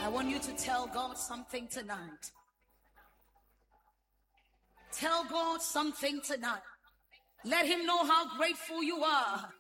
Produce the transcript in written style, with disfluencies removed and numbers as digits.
want you to tell God something tonight. Tell God something tonight. Let him know how grateful you are.